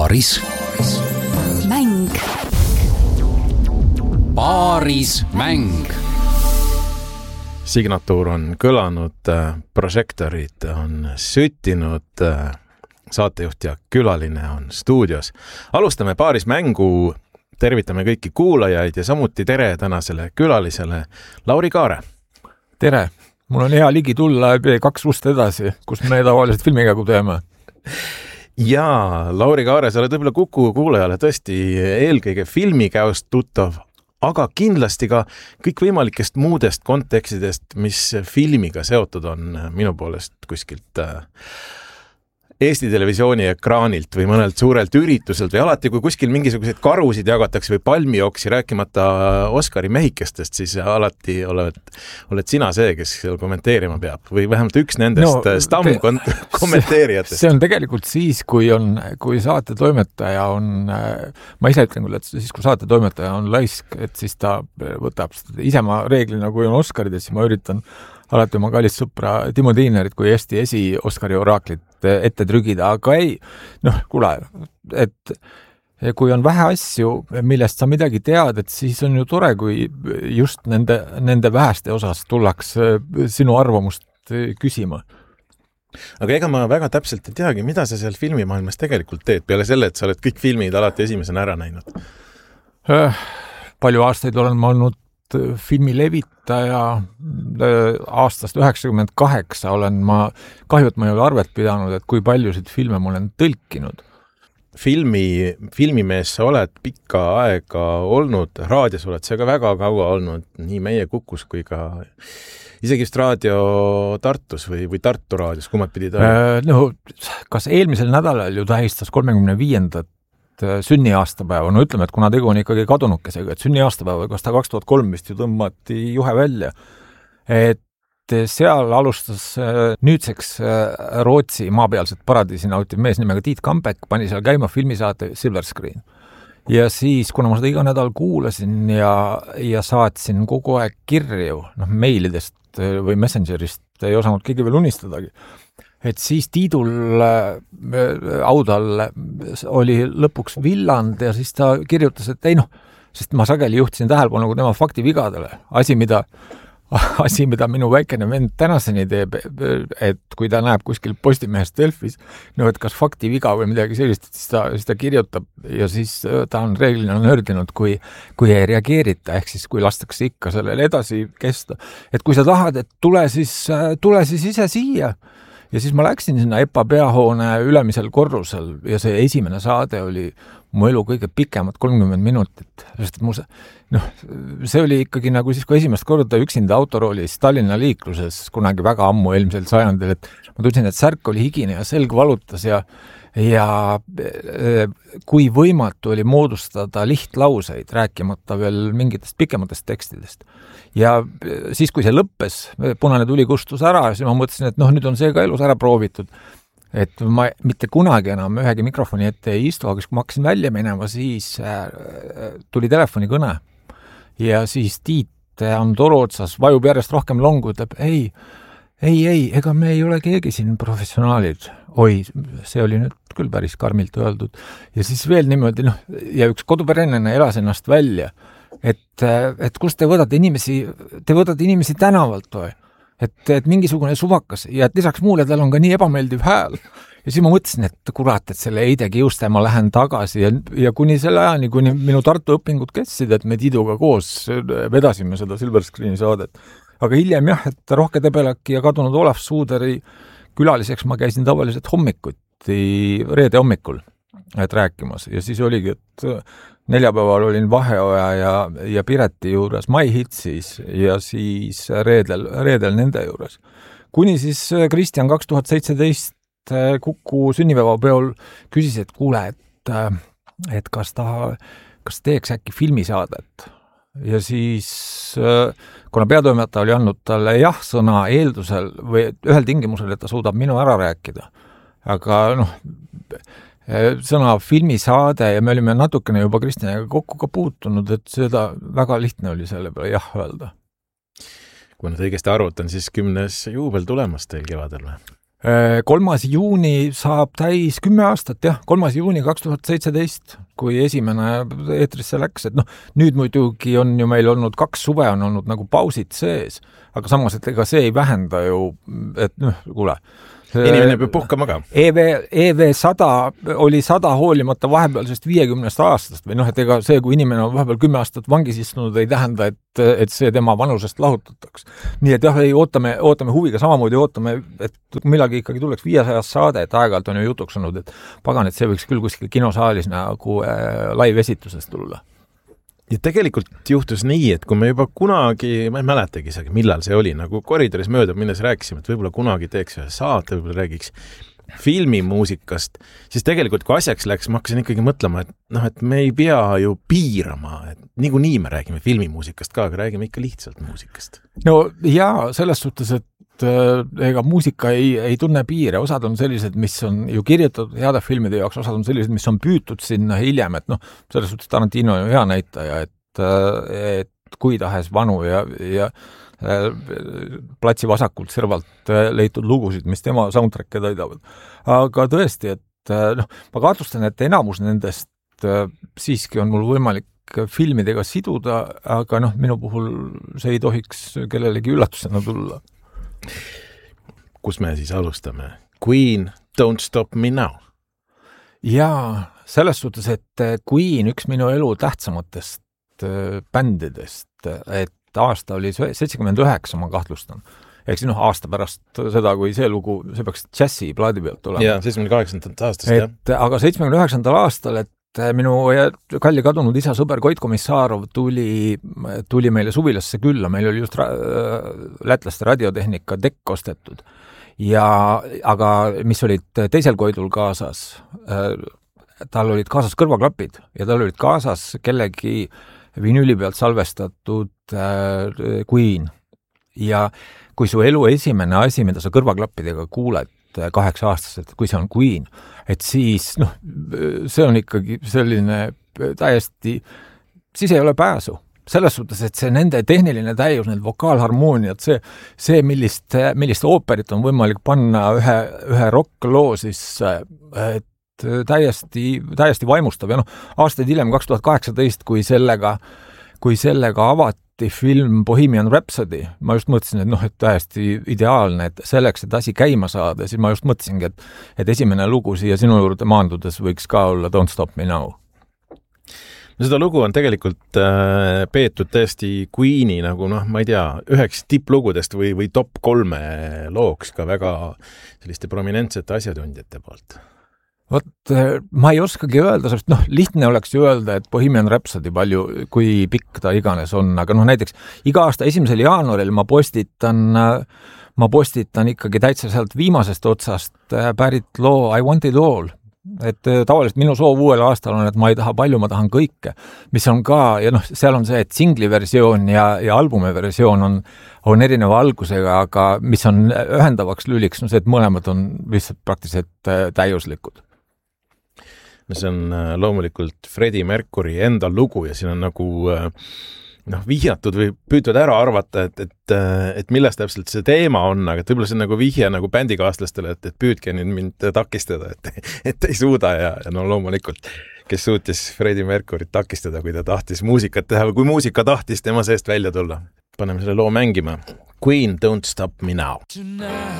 Paaris mäng. Paaris mäng. Signatuur on kõlanud, prožektorid on süttinud, saatejuht ja külaline on stuudios. Alustame Paaris mängu, tervitame kõiki kuulajaid ja samuti tere tänasele külalisele Lauri Kaare. Tere, mul on hea ligi tulla 2 ust edasi, kus me tavaliselt filmikägu teeme. Jaa, Lauri Kaare, sa oled võib-olla Kuku kuulajale tõesti eelkõige filmikäost tuttav, aga kindlasti ka kõikvõimalikest muudest kontekstidest, mis filmiga seotud on minu poolest kuskilt Eesti televisiooni ekraanilt või mõnelt suurelt ürituselt või alati, kui kuskil mingisuguseid karusid jagatakse või palmijooksi, rääkimata Oscari mehikestest, siis alati oled sina see, kes seal kommenteerima peab või vähemalt üks nendest kommenteerijatest. See on tegelikult siis, kui saate toimetaja on, ma ise ütlen küll, et siis kui saate toimetaja on laisk, et siis ta võtab ise ma reeglina, kui on Oscarid, siis ma üritan alati oma kallist sõpra Timo Tiinerit kui Eesti Oscari oraaklit ette trügida, aga ei, kuule, et kui on vähe asju, millest sa midagi tead, et siis on ju tore, kui just nende väheste osas tullaks sinu arvamust küsima. Aga ega ma väga täpselt ei teagi, mida sa seal filmimaailmas tegelikult teed, peale selle, et sa oled kõik filmid alati esimesena ära näinud? Palju aastaid olen ma olnud filmi levitaja, aastast 98 olen ma, kahju, et ma ei ole arvet pidanud, et kui paljusid filme ma olen tõlkinud. Filmimees sa oled pikka aega olnud, raadios oled sa ka väga kaua olnud, nii meie Kukus kui ka isegi just raadio Tartus või Tartu raadios, kummad pidid olla? Kas eelmisel nädalal ju tähistas 35. sünniaastapäeva, ütleme, et kuna tegu on ikkagi kadunukesega, et sünniaastapäeva, kas ta 2003 vist ju tõmmati juhe välja, et seal alustas nüüdseks Rootsi maapealset paradiisi nautiv mees nimega Tiit Kambek, pani seal käima filmisaate Silver Screen. Ja siis, kuna ma seda iga nädal kuulasin ja saatsin kogu aeg kirju, meilidest või Messengerist ei osanud keegi veel unistadagi, et siis Tiidul audal oli lõpuks Villand ja siis ta kirjutas, et sest ma sageli juhtisin tähelepanu tema faktivigadele. Asi, mida minu väikene vend tänaseni teeb, et kui ta näeb kuskil Postimehest Delfis, et kas faktiviga või midagi sellist, siis ta kirjutab ja siis ta on reeglina nördinud, kui ei reageerita, ehk siis kui lastakse ikka sellele edasi kesta. Et kui sa tahad, et tule siis ise siia. Ja siis ma läksin sinna EPA peahoone ülemisel korrusel ja see esimene saade oli mu elu kõige pikemad 30 minutit. Sest see oli ikkagi nagu siis, kui esimest korda üksinda autoroolis Tallinna liikluses kunagi väga ammu eelmisel sajandil, et ma tundsin, et särk oli higine ja selg valutas ja kui võimatu oli moodustada lihtlauseid, rääkimata veel mingitest pikematest tekstidest. Ja siis, kui see lõppes, punane tuli kustus ära, siis ma mõtlesin, et nüüd on see ka elus ära proovitud. Et ma mitte kunagi enam ühegi mikrofoni ette ei istu, aga kui ma hakkasin välja minema, siis tuli telefoni kõne. Ja siis Tiit on toru otsas, vajub järjest rohkem longu, ütleb, ei, ega me ei ole keegi siin professionaalid. Oi, see oli nüüd küll päris karmilt öeldud. Ja siis veel niimoodi, ja üks koduperennene elas ennast välja, et kus te võtate inimesi tänavalt või? Et mingisugune suvakas ja et lisaks muule tal on ka nii ebameeldiv hääl. Ja siis ma mõtlesin, et kurat, et selle Eide Kiuste ma lähen tagasi ja kuni selle ajani, kuni minu Tartu õpingud kestsid, et me Tiiduga koos vedasime seda Silver Screeni saadet. Aga hiljem et Rohke Tebelaki ja kadunud Olaf Suuderi külaliseks ma käisin tavaliselt hommikuti, reede hommikul, et rääkimas. Ja siis oligi, et neljapäeval olin Vaheoja ja Pireti juures My Hitsis ja siis reedel nende juures. Kuni siis Kristjan 2017 Kuku sünnipäevapeol küsis, et kuule, et kas teeks äkki filmisaadet. Ja siis, kuna peatoimetaja oli andnud talle jah-sõna eeldusel või ühel tingimusel, et ta suudab minu ära rääkida. Aga sõna filmisaade ja me olime natukene juba Kristjaniga kokku ka puutunud, et seda väga lihtne oli selle peale jah öelda. Kui nüüd õigesti arvutan, siis 10. juubel tulemas teil kevadel või? 3. juuni saab täis 10 aastat, jah, 3. juuni 2017, kui esimene eetrisse läks, et nüüd muidugi on ju meil olnud 2 suve on olnud nagu pausid sees, aga samas, et ega see ei vähenda ju, et kuule, inimene peab puhkama ka. EV100 oli 100 hoolimata vahepealsest 50 aastast või et ega see, kui inimene on vahepeal 10 aastat vangis istunud, ei tähenda, et see tema vanusest lahutataks. Nii et jah, ootame huviga, samamoodi ootame, et millalgi ikkagi tuleks 500 saade, et aeg-ajalt on ju jutuks olnud, et pagan, et see võiks küll kuskil kinosaalis nagu live-esituses tulla. Ja tegelikult juhtus nii, et kui me juba kunagi, ma ei mäletagi isegi, millal see oli, nagu koridoris mööda minnes rääkisime, et võib-olla kunagi teeks ühe saate, võib-olla räägiks filmimuusikast, siis tegelikult kui asjaks läks, ma hakkasin ikkagi mõtlema, et me ei pea ju piirama, et niikuinii me räägime filmimuusikast ka, aga räägime ikka lihtsalt muusikast. No jaa, selles suhtes, et ega muusika ei tunne piire, osad on sellised, mis on ju kirjutatud heade filmide jaoks, osad on sellised, mis on püütud sinna hiljem, et selles suhtes Tarantino on hea näitaja, et kui tahes vanu ja platsi vasakult servalt leitud lugusid, mis tema soundtrack'e täidavad. Aga tõesti, et ma kahtlustan, et enamus nendest siiski on mul võimalik filmidega siduda, aga minu puhul see ei tohiks kellelegi üllatusena tulla. Kus me siis alustame? Queen, Don't Stop Me Now. Jaa, selles suhtes, et Queen üks minu elu tähtsamatest bändidest, et aasta oli 79, ma kahtlustan. Ehk siis aasta pärast seda, kui see lugu, see peaks Jazzy plaadi pealt olema. Jaa, 78. aastast, jah. Aga 79. aastal, et minu kalli kadunud isa sõber Koit Komissarov tuli meile suvilasse külla, meil oli just lätlaste radiotehnika dekk ostetud. Aga mis olid teisel Koidul kaasas, tal olid kaasas kõrvaklapid ja tal olid kaasas kellegi vinüüli pealt salvestatud Queen. Ja kui su elu esimene asi, mida sa kõrvaklappidega kuuled 8-aastaselt, kui see on Queen, et siis see on ikkagi selline täiesti, siis ei ole pääsu. Selles suhtes, et see nende tehniline täius, need vokaalharmooniad, see millist ooperit on võimalik panna ühe rockloo, siis et täiesti vaimustav. Ja aastaid hiljem 2018, kui sellega avati film Bohemian Rhapsody, ma just mõtlesin, et täiesti ideaalne, et selleks, et asi käima saada, siis ma just mõtlesingi, et esimene lugu siia sinu juurde maandudes võiks ka olla Don't Stop Me Now. No seda lugu on tegelikult peetud tõesti Queeni nagu, ma ei tea, üheks tipplugudest või top 3 looks ka väga selliste prominentsete asjatundjate poolt. Vot, ma ei oskagi öelda, sest lihtne oleks ju öelda, et Bohemian Rhapsody kui pikk ta iganes on, aga näiteks iga aasta 1. jaanuaril ma postitan ikkagi täitsa sealt viimasest otsast pärit loo I Want It All. Et tavaliselt minu soov uuel aastal on, et ma ei taha palju, ma tahan kõike, mis on ka, ja seal on see, et singli versioon ja albumi versioon on erineva algusega, aga mis on ühendavaks lüliks, see, et mõlemad on lihtsalt praktiliselt täiuslikud. See on loomulikult Freddie Mercury enda lugu ja siin on nagu vihjatud või püütud ära arvata, et millest täpselt see teema on, aga võib-olla see on nagu vihje nagu bändikaaslastele, et püüdke nüüd mind takistada, et ei suuda ja loomulikult, kes suutis Freddie Mercuryt takistada, kui ta tahtis muusikat teha või kui muusika tahtis tema seest välja tulla. Paneme selle loo mängima. Queen, Don't Stop Me Now.